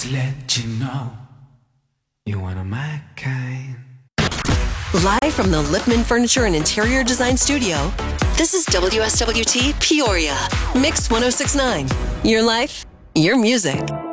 Just let you know you're one of my kind. Live from the Lipman Furniture and Interior Design Studio, this is WSWT Peoria, Mix 1069. Your life, your music.